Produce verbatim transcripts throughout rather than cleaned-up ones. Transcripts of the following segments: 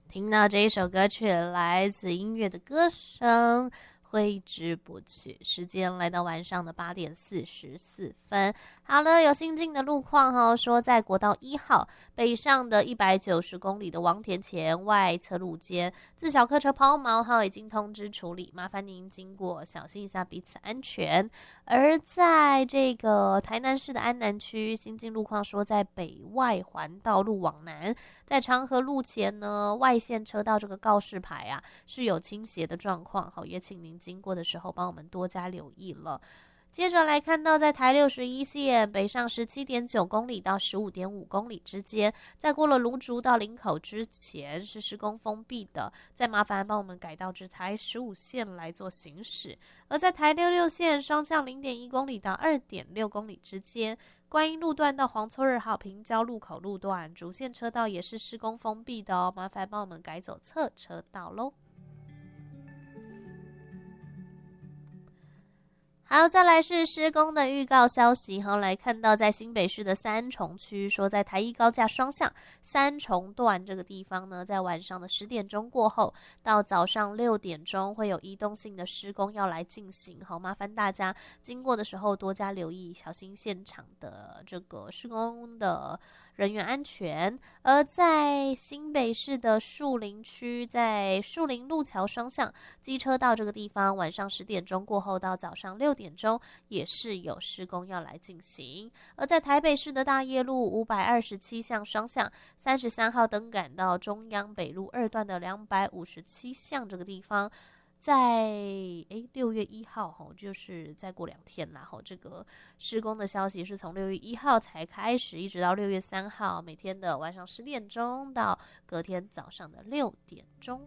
听到这一首歌曲，来自音乐的歌声挥之不去。时间来到晚上的八点四十四分。好了，有新进的路况哈、哦，说在国道一号北上的一百九十公里的王田前外侧路间，自小客车抛锚哈，已经通知处理，麻烦您经过小心一下，彼此安全。而在这个台南市的安南区，新进路况说在北外环道路往南，在长河路前呢，外线车道这个告示牌啊是有倾斜的状况，好，也请您经过的时候帮我们多加留意了。接着来看到，在台六十一线北上十七点九公里到十五点五公里之间，在过了芦竹到林口之前是施工封闭的，再麻烦帮我们改道至台十五线来做行驶。而在台六六线双向零点一公里到二点六公里之间，观音路段到黄厝二号平交路口路段主线车道也是施工封闭的哦，麻烦帮我们改走侧车道咯。好，再来是施工的预告消息。好，来看到在新北市的三重区，说在台一高架双向三重段这个地方呢，在晚上的十点钟过后到早上六点钟会有移动性的施工要来进行。好，麻烦大家经过的时候多加留意，小心现场的这个施工的人员安全。而在新北市的树林区，在树林路桥双向机车道这个地方，晚上十点钟过后到早上六点钟也是有施工要来进行。而在台北市的大业路五百二十七巷双向三十三号登赶到中央北路二段的两百五十七巷这个地方，在诶六月一号吼，就是再过两天啦吼，这个施工的消息是从六月一号才开始，一直到六月三号，每天的晚上十点钟到隔天早上的六点钟。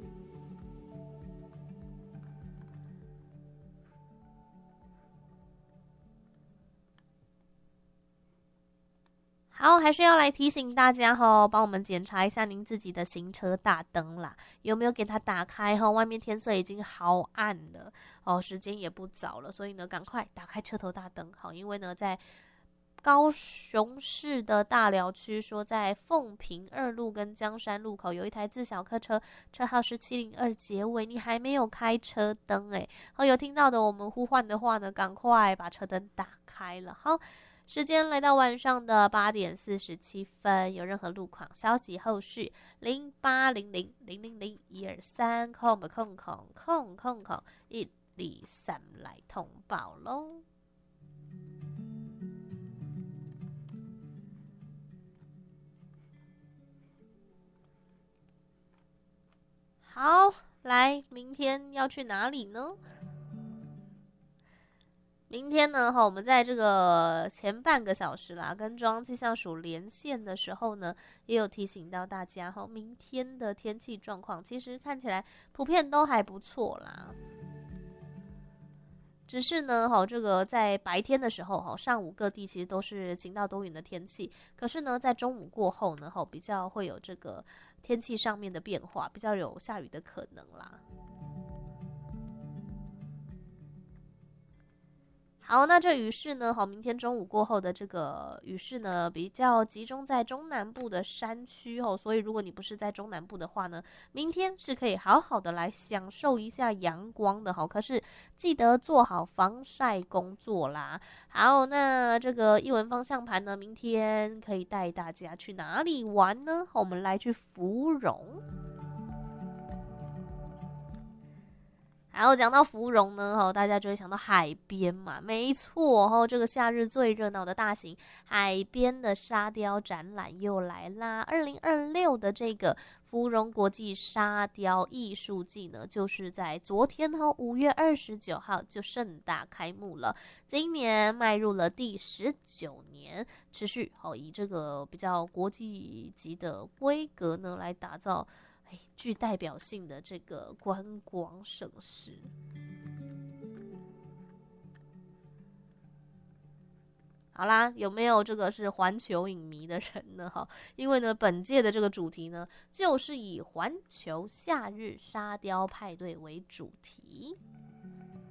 好，还是要来提醒大家吼，帮我们检查一下您自己的行车大灯啦，有没有给它打开吼？外面天色已经好暗了哦，时间也不早了，所以呢，赶快打开车头大灯好，因为呢，在高雄市的大寮区说，在凤屏二路跟江山路口有一台自小客车，车号是七零二结尾，你还没有开车灯诶，好，有听到的我们呼唤的话呢，赶快把车灯打开了。好。时间来到晚上的八点四十七分，有任何路况消息，后续零八零零零零零一二三空空空空空空一二三来通报喽。好，来，明天要去哪里呢？明天呢，哈，我们在这个前半个小时啦，跟中央气象署连线的时候呢，也有提醒到大家哈，明天的天气状况其实看起来普遍都还不错啦。只是呢，哈，这个在白天的时候，哈，上午各地其实都是晴到多云的天气。可是呢，在中午过后呢，哈，比较会有这个天气上面的变化，比较有下雨的可能啦。好，那这雨势呢？好，明天中午过后的这个雨势呢，比较集中在中南部的山区哦，所以如果你不是在中南部的话呢，明天是可以好好的来享受一下阳光的哈。可是记得做好防晒工作啦。好，那这个艺文方向盘呢，明天可以带大家去哪里玩呢？我们来去芙蓉。然后讲到芙蓉呢，吼，大家就会想到海边嘛，没错，吼，这个夏日最热闹的大型海边的沙雕展览又来啦。二零二六的这个芙蓉国际沙雕艺术季呢，就是在昨天吼五月二十九号就盛大开幕了。今年迈入了第十九年，持续吼以这个比较国际级的规格呢来打造。具代表性的这个观光盛事。好啦，有没有这个是环球影迷的人呢？哈，因为呢，本届的这个主题呢，就是以环球夏日沙雕派对为主题。